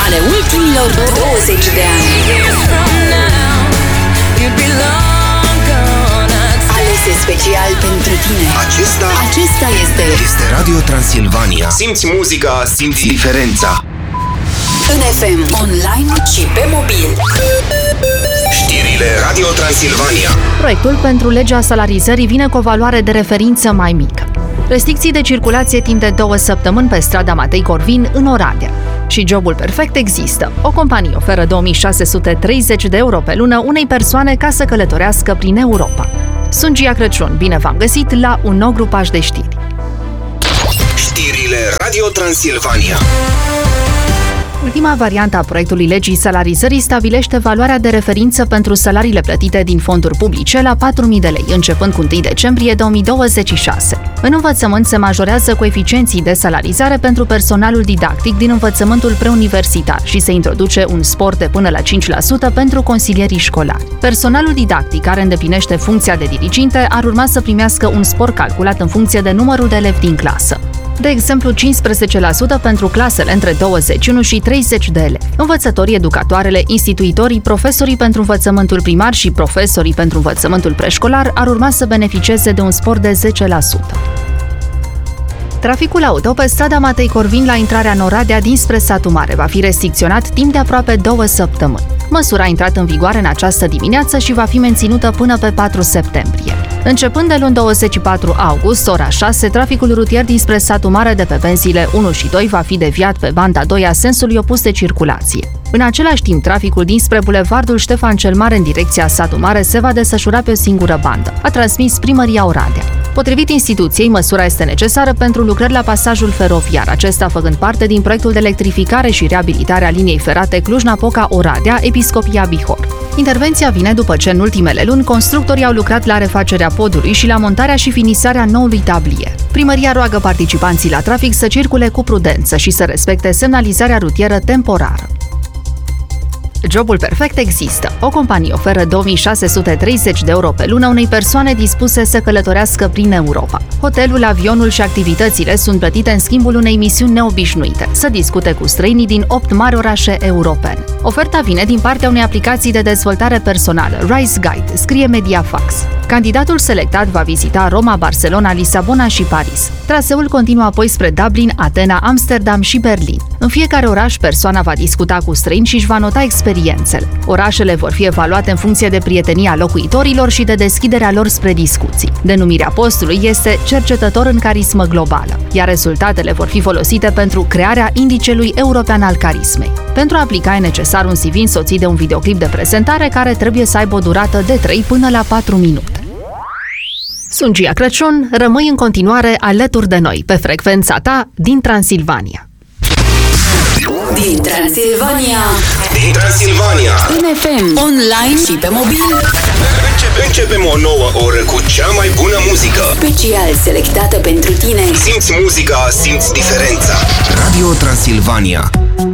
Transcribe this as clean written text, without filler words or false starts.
ale ultimilor 20 de ani. Alese special pentru tine. Acesta este Radio Transilvania. Simți muzica, simți diferența. în FM, online și pe mobil. Știrile Radio Transilvania. Proiectul pentru legea salarizării vine cu o valoare de referință mai mică. Restricții de circulație timp de 2 săptămâni pe strada Matei Corvin în Oradea. Și jobul perfect există. O companie oferă 2630 de euro pe lună unei persoane ca să călătorească prin Europa. Sunt Gia Crăciun, bine v-am găsit la un nou grupaj de știri. Știrile Radio Transilvania. Ultima variantă a proiectului legii salarizării stabilește valoarea de referință pentru salariile plătite din fonduri publice la 4.000 de lei, începând cu 1 decembrie 2026. În învățământ se majorează coeficienții de salarizare pentru personalul didactic din învățământul preuniversitar și se introduce un spor de până la 5% pentru consilierii școlari. Personalul didactic care îndeplinește funcția de diriginte ar urma să primească un spor calculat în funcție de numărul de elevi din clasă. De exemplu, 15% pentru clasele între 21 și 30 de elevi. Învățătorii, educatoarele, instituitorii, profesorii pentru învățământul primar și profesorii pentru învățământul preșcolar ar urma să beneficieze de un spor de 10%. Traficul auto pe strada Matei Corvin la intrarea în Oradea dinspre Satul Mare va fi restricționat timp de aproape 2 săptămâni. Măsura a intrat în vigoare în această dimineață și va fi menținută până pe 4 septembrie. Începând de luni 24 august, ora 6, traficul rutier dinspre Satul Mare de pe benziile 1 și 2 va fi deviat pe banda 2 a sensului opus de circulație. În același timp, traficul dinspre bulevardul Ștefan cel Mare în direcția Satul Mare se va desfășura pe o singură bandă, a transmis Primăria Oradea. Potrivit instituției, măsura este necesară pentru lucrări la pasajul feroviar, acesta făcând parte din proiectul de electrificare și reabilitare a liniei ferate Cluj-Napoca-Oradea, Episcopia Bihor. Intervenția vine după ce în ultimele luni constructorii au lucrat la refacerea podului și la montarea și finisarea noului tablier. Primăria roagă participanții la trafic să circule cu prudență și să respecte semnalizarea rutieră temporară. Jobul perfect există. O companie oferă 2630 de euro pe lună unei persoane dispuse să călătorească prin Europa. Hotelul, avionul și activitățile sunt plătite în schimbul unei misiuni neobișnuite, să discute cu străinii din 8 mari orașe europene. Oferta vine din partea unei aplicații de dezvoltare personală, Rise Guide, scrie Mediafax. Candidatul selectat va vizita Roma, Barcelona, Lisabona și Paris. Traseul continuă apoi spre Dublin, Atena, Amsterdam și Berlin. În fiecare oraș, persoana va discuta cu străini și își va nota experiențele. Orașele vor fi evaluate în funcție de prietenia locuitorilor și de deschiderea lor spre discuții. Denumirea postului este cercetător în carismă globală, iar rezultatele vor fi folosite pentru crearea indicelui european al carismei. Pentru a aplica e necesar un CV însoțit de un videoclip de prezentare care trebuie să aibă o durată de 3 până la 4 minute. Sunt Gia Crăciun, rămâi în continuare alături de noi pe frecvența ta din Transilvania. Din Transilvania. În FM, online și pe mobil. Începem o nouă oră cu cea mai bună muzică. Special selectată pentru tine. Simți muzica, simți diferența. Radio Transilvania.